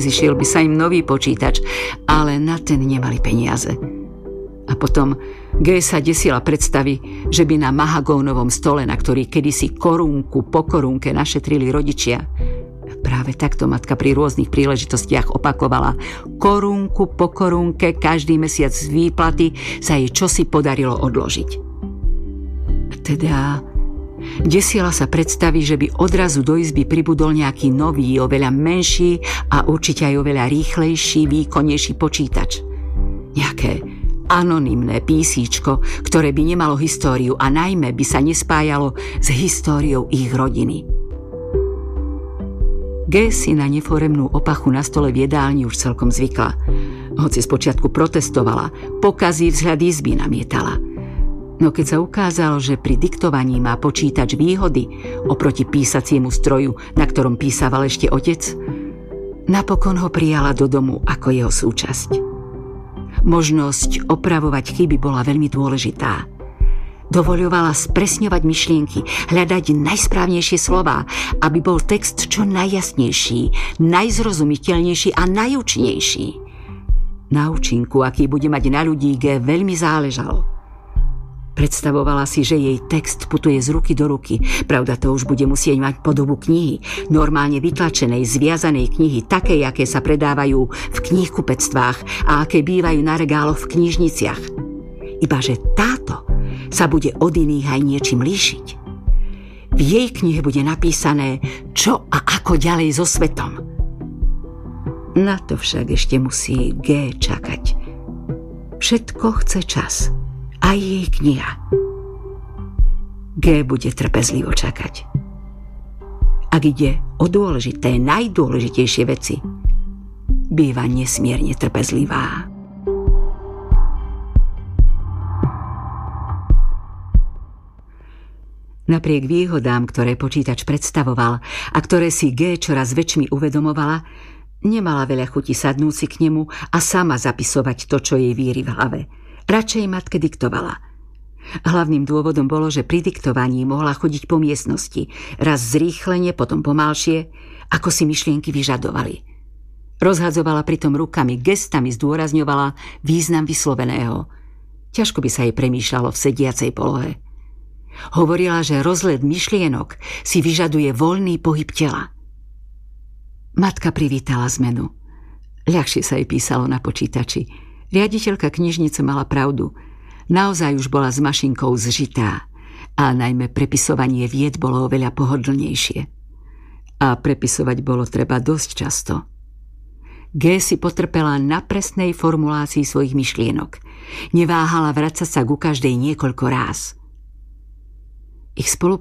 Zišiel by sa im nový počítač, ale na ten nemali peniaze. A potom G sa desila predstavy, že by na mahagónovom stole, na ktorý kedysi korunku po korunke našetrili rodičia, práve takto matka pri rôznych príležitostiach opakovala, korunku po korunke každý mesiac z výplaty sa jej čosi podarilo odložiť. Teda desila sa predstaví, že by odrazu do izby pribudol nejaký nový, oveľa menší a určite aj oveľa rýchlejší, výkonnejší počítač. Nejaké anonymné písíčko, ktoré by nemalo históriu a najmä by sa nespájalo s históriou ich rodiny. G si na neforemnú opachu na stole v jedálni už celkom zvykla. Hoci spočiatku protestovala, pokazí vzhľad izby namietala. No keď sa ukázalo, že pri diktovaní má počítač výhody oproti písaciemu stroju, na ktorom písaval ešte otec, napokon ho prijala do domu ako jeho súčasť. Možnosť opravovať chyby bola veľmi dôležitá. Dovoľovala spresňovať myšlienky, hľadať najsprávnejšie slová, aby bol text čo najjasnejší, najzrozumiteľnejší a najúčinnejší. Na účinku, aký bude mať na ľudí, G veľmi záležalo. Predstavovala si, že jej text putuje z ruky do ruky. Pravda, to už bude musieť mať podobu knihy, normálne vytlačenej, zviazanej knihy, takej, aké sa predávajú v knihkupectvách a aké bývajú na regáloch v knižniciach. Ibaže táto sa bude od iných aj niečím líšiť. V jej knihe bude napísané, čo a ako ďalej so svetom. Na to však ešte musí G čakať. Všetko chce čas. Aj jej kniha. G bude trpezlivo čakať. Ak ide o dôležité, najdôležitejšie veci, býva nesmierne trpezlivá. Napriek výhodám, ktoré počítač predstavoval a ktoré si G čoraz väčšmi uvedomovala, nemala veľa chuti sadnúť si k nemu a sama zapisovať to, čo jej víri v hlave. Radšej matke diktovala. Hlavným dôvodom bolo, že pri diktovaní mohla chodiť po miestnosti, raz zrýchlene, potom pomalšie, ako si myšlienky vyžadovali. Rozhadzovala pritom rukami, gestami zdôrazňovala význam vysloveného. Ťažko by sa jej premýšľalo v sediacej polohe. Hovorila, že rozlet myšlienok si vyžaduje voľný pohyb tela. Matka privítala zmenu. Ľahšie sa jej písalo na počítači. Riaditeľka knižnice mala pravdu. Naozaj už bola s mašinkou zžitá a najmä prepisovanie vied bolo oveľa pohodlnejšie. A prepisovať bolo treba dosť často. G si potrpela na presnej formulácii svojich myšlienok. Neváhala vracať sa ku každej niekoľko ráz. Ich